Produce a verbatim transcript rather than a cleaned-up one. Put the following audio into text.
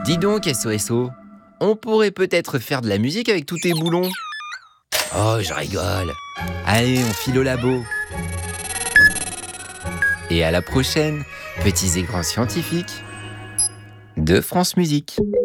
Dis donc, S O S O, on pourrait peut-être faire de la musique avec tous tes boulons. Oh, je rigole. Allez, on file au labo. Et à la prochaine, petits et grands scientifiques de France Musique.